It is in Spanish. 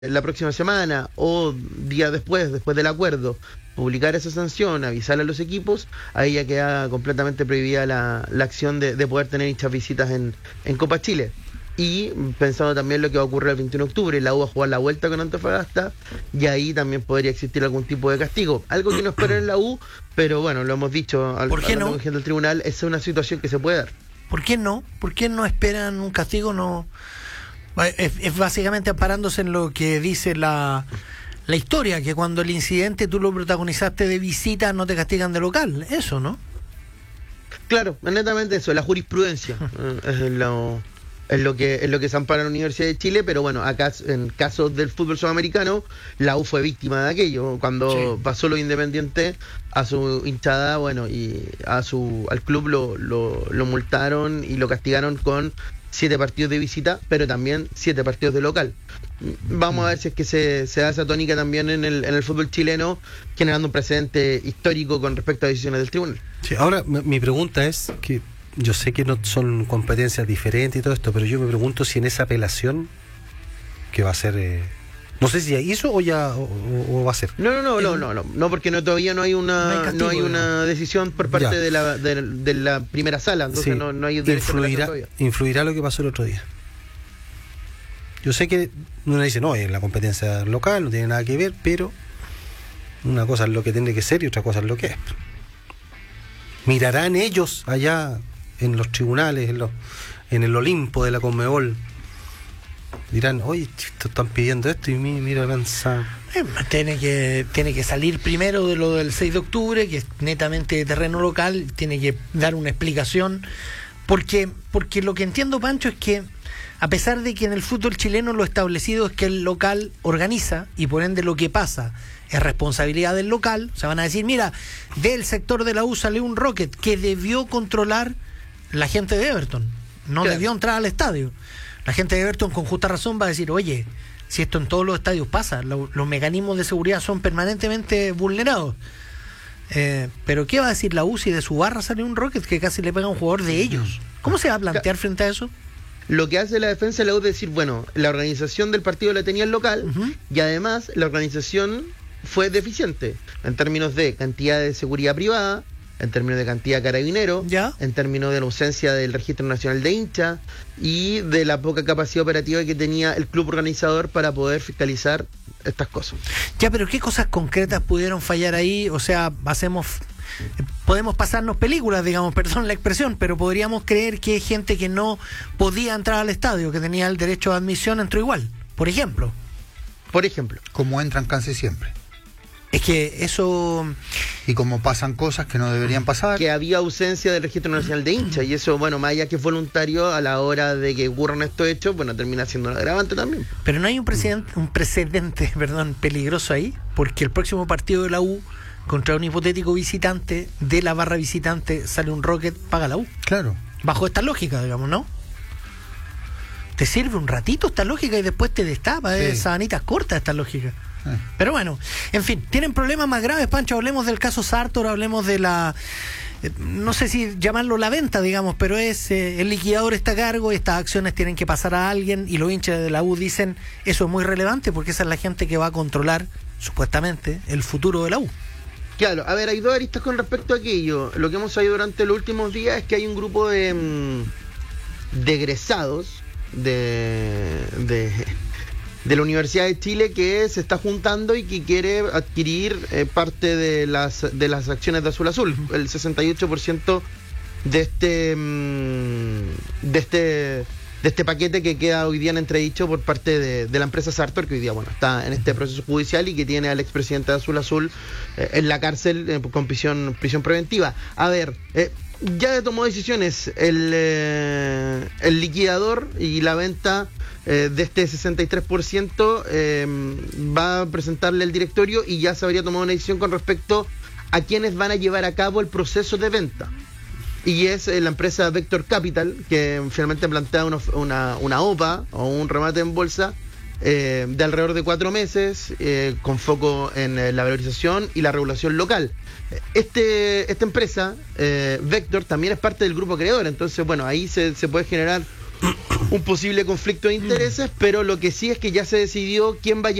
la próxima semana o días después del acuerdo, publicar esa sanción, avisarle a los equipos, ahí ya queda completamente prohibida la acción de poder tener hinchas visitas en Copa Chile. Y pensando también lo que va a ocurrir el 21 de octubre, la U va a jugar la vuelta con Antofagasta, y ahí también podría existir algún tipo de castigo. Algo que no espera en la U, pero bueno, lo hemos dicho al gente del tribunal, es una situación que se puede dar. ¿Por qué no? ¿Por qué no esperan un castigo? No. Es básicamente amparándose en lo que dice la historia, que cuando el incidente tú lo protagonizaste de visita, no te castigan de local. Eso, ¿no? Claro, netamente eso, la jurisprudencia es lo que se ampara en la Universidad de Chile, pero bueno, acá en casos del fútbol sudamericano, la U fue víctima de aquello, cuando pasó lo Independiente a su hinchada, bueno, y al club lo multaron y lo castigaron con 7 partidos de visita, pero también 7 partidos de local. Vamos a ver si es que se da esa tónica también en el fútbol chileno, generando un precedente histórico con respecto a decisiones del tribunal. Sí, ahora mi pregunta es que yo sé que no son competencias diferentes y todo esto, pero yo me pregunto si en esa apelación que va a ser, no sé si ya hizo o ya o va a ser. No, porque todavía no hay una decisión por parte de la primera sala, entonces sí, no hay influirá lo que pasó el otro día. Yo sé que uno dice, no, es la competencia local, no tiene nada que ver, pero una cosa es lo que tiene que ser y otra cosa es lo que es. Mirarán ellos allá en los tribunales, en el Olimpo de la Conmebol, dirán, oye, están pidiendo esto y mira, tiene que salir primero de lo del 6 de octubre, que es netamente de terreno local, tiene que dar una explicación, porque lo que entiendo, Pancho, es que a pesar de que en el fútbol chileno lo establecido es que el local organiza y por ende lo que pasa es responsabilidad del local, o sea, van a decir, mira, del sector de la U salió un Rocket que debió controlar la gente de Everton, no debió entrar al estadio. La gente de Everton con justa razón va a decir, oye, si esto en todos los estadios pasa, los mecanismos de seguridad son permanentemente vulnerados. Pero ¿qué va a decir la U si de su barra sale un Rocket que casi le pega a un jugador de ellos? ¿Cómo se va a plantear frente a eso? Lo que hace la defensa de la U es decir, bueno, la organización del partido la tenía el local, y además la organización fue deficiente en términos de cantidad de seguridad privada, en términos de cantidad de carabineros, en términos de la ausencia del registro nacional de hinchas y de la poca capacidad operativa que tenía el club organizador para poder fiscalizar estas cosas. Ya, pero ¿qué cosas concretas pudieron fallar ahí? O sea, podemos pasarnos películas, digamos, perdón la expresión, pero podríamos creer que hay gente que no podía entrar al estadio, que tenía el derecho de admisión, entró igual, por ejemplo. Como entran casi siempre. Es que eso... Y como pasan cosas que no deberían pasar. Que había ausencia del registro nacional de hinchas, y eso, bueno, más allá que es voluntario, a la hora de que ocurran estos hechos, bueno, termina siendo un agravante también. Pero no hay un precedente peligroso ahí, porque el próximo partido de la U, contra un hipotético visitante, de la barra visitante sale un Rocket, paga la U. Claro. Bajo esta lógica, digamos, ¿no? Te sirve un ratito esta lógica y después te destapa, sabanitas cortas esta lógica. Pero bueno, en fin, tienen problemas más graves, Pancho. Hablemos del caso Sartor, hablemos de la... no sé si llamarlo la venta, digamos, pero es el liquidador está a cargo y estas acciones tienen que pasar a alguien, y los hinchas de la U dicen, eso es muy relevante porque esa es la gente que va a controlar, supuestamente, el futuro de la U. Claro, a ver, hay dos aristas con respecto a aquello. Lo que hemos sabido durante los últimos días es que hay un grupo de egresados de la Universidad de Chile que se está juntando y que quiere adquirir parte de las acciones de Azul Azul, el 68% de este paquete que queda hoy día en entredicho por parte de la empresa Sartor, que hoy día está en este proceso judicial y que tiene al expresidente de Azul Azul en la cárcel con prisión preventiva. A ver, ya tomó decisiones el liquidador, y la venta de este 63% va a presentarle al directorio, y ya se habría tomado una decisión con respecto a quienes van a llevar a cabo el proceso de venta. Y es la empresa Vector Capital, que finalmente plantea una OPA o un remate en bolsa de alrededor de 4 meses, con foco en la valorización y la regulación local. Esta empresa, Vector, también es parte del grupo creador, entonces, bueno, ahí se puede generar un posible conflicto de intereses, pero lo que sí es que ya se decidió quién va a